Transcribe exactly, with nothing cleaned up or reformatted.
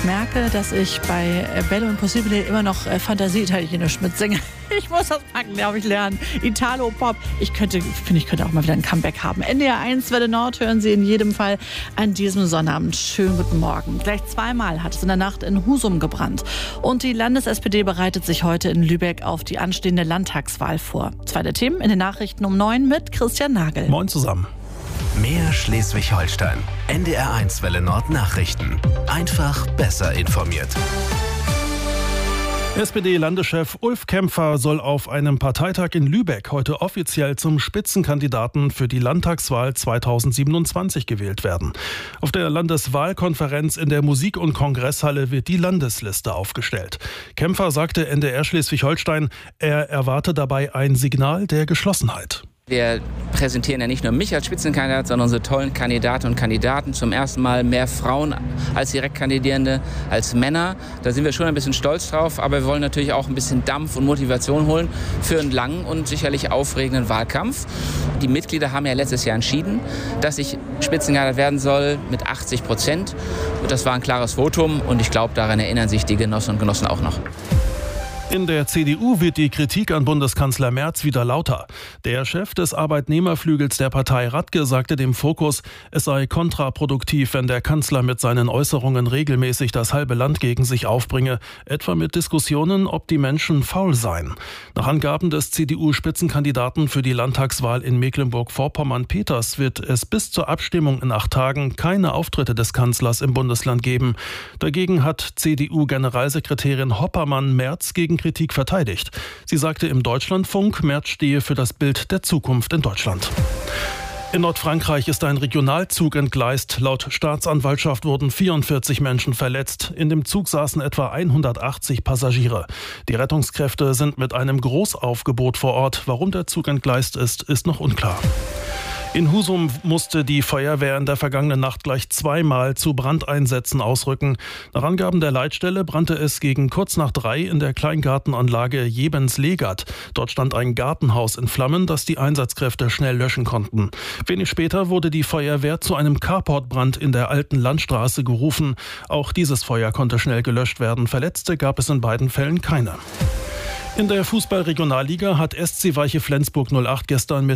Ich merke, dass ich bei Bello Impossibile immer noch äh, Fantasie-Italienisch mitsinge. Ich muss das packen, glaube ich, lernen. Italo-Pop. Ich könnte, finde ich, könnte auch mal wieder ein Comeback haben. N D R eins Welle Nord hören Sie in jedem Fall an diesem Sonnabend. Schönen guten Morgen. Gleich zweimal hat es in der Nacht in Husum gebrannt. Und die Landes-S P D bereitet sich heute in Lübeck auf die anstehende Landtagswahl vor. Zweite Themen in den Nachrichten um neun mit Christian Nagel. Moin zusammen. Mehr Schleswig-Holstein. N D R eins Welle Nord Nachrichten. Einfach besser informiert. S P D-Landeschef Ulf Kämpfer soll auf einem Parteitag in Lübeck heute offiziell zum Spitzenkandidaten für die Landtagswahl zweitausendsiebenundzwanzig gewählt werden. Auf der Landeswahlkonferenz in der Musik- und Kongresshalle wird die Landesliste aufgestellt. Kämpfer sagte N D R Schleswig-Holstein, er erwarte dabei ein Signal der Geschlossenheit. Wir präsentieren ja nicht nur mich als Spitzenkandidat, sondern unsere tollen Kandidaten und Kandidaten. Zum ersten Mal mehr Frauen als Direktkandidierende, als Männer. Da sind wir schon ein bisschen stolz drauf. Aber wir wollen natürlich auch ein bisschen Dampf und Motivation holen für einen langen und sicherlich aufregenden Wahlkampf. Die Mitglieder haben ja letztes Jahr entschieden, dass ich Spitzenkandidat werden soll mit achtzig Prozent. Und das war ein klares Votum und ich glaube, daran erinnern sich die Genossinnen und Genossen auch noch. In der C D U wird die Kritik an Bundeskanzler Merz wieder lauter. Der Chef des Arbeitnehmerflügels der Partei Radke sagte dem Fokus, es sei kontraproduktiv, wenn der Kanzler mit seinen Äußerungen regelmäßig das halbe Land gegen sich aufbringe, etwa mit Diskussionen, ob die Menschen faul seien. Nach Angaben des C D U-Spitzenkandidaten für die Landtagswahl in Mecklenburg-Vorpommern-Peters wird es bis zur Abstimmung in acht Tagen keine Auftritte des Kanzlers im Bundesland geben. Dagegen hat C D U-Generalsekretärin Hoppermann Merz gegen Kritik verteidigt. Sie sagte im Deutschlandfunk, Merz stehe für das Bild der Zukunft in Deutschland. In Nordfrankreich ist ein Regionalzug entgleist. Laut Staatsanwaltschaft wurden vierundvierzig Menschen verletzt. In dem Zug saßen etwa hundertachtzig Passagiere. Die Rettungskräfte sind mit einem Großaufgebot vor Ort. Warum der Zug entgleist ist, ist noch unklar. In Husum musste die Feuerwehr in der vergangenen Nacht gleich zweimal zu Brandeinsätzen ausrücken. Nach Angaben der Leitstelle brannte es gegen kurz nach drei in der Kleingartenanlage Jebens-Legat. Dort stand ein Gartenhaus in Flammen, das die Einsatzkräfte schnell löschen konnten. Wenig später wurde die Feuerwehr zu einem Carportbrand in der alten Landstraße gerufen. Auch dieses Feuer konnte schnell gelöscht werden. Verletzte gab es in beiden Fällen keine. In der Fußball-Regionalliga hat S C Weiche Flensburg null acht gestern mit